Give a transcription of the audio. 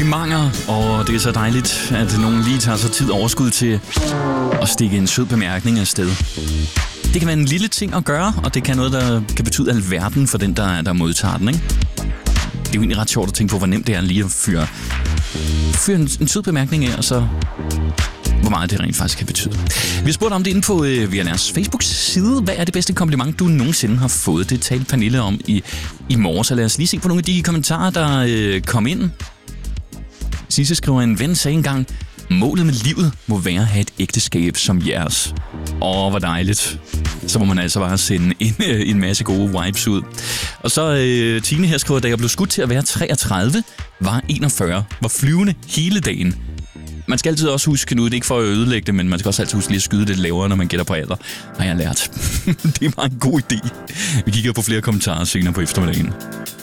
komplimenter, og det er så dejligt, at nogen lige tager sig tid og overskud til at stikke en sød bemærkning afsted. Det kan være en lille ting at gøre, og det kan noget, der kan betyde alverden for den, der modtager den, ikke? Det er jo egentlig ret sjovt at tænke på, hvor nemt det er lige at fyre en sød bemærkning af, og så hvor meget det rent faktisk kan betyde. Vi har spurgt om det inde på VNR's Facebook-side. Hvad er det bedste kompliment, du nogensinde har fået? Det talte Pernille om i morges, så lad os lige se på nogle af de kommentarer, der kom ind. Sisse skriver, en ven sagde engang, målet med livet må være at have et ægteskab som jeres. Hvor dejligt. Så må man altså bare sende en masse gode vibes ud. Og så Tine her skriver, da jeg blev skudt til at være 33, var 41, var flyvende hele dagen. Man skal altid også huske, nu det er ikke for at ødelægge det, men man skal også altid huske lige at skyde lidt lavere, når man gætter på alder. Har jeg lært. Det er bare en god idé. Vi kigger på flere kommentarer senere på eftermiddagen.